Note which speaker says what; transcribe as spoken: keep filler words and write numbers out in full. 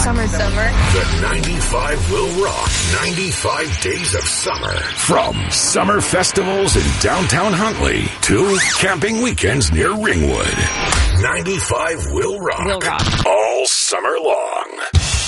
Speaker 1: Summer, summer.
Speaker 2: The ninety-five will rock. ninety-five days of summer. From summer festivals in downtown Huntley to camping weekends near Ringwood. ninety-five will rock.
Speaker 1: Will rock.
Speaker 2: All summer long.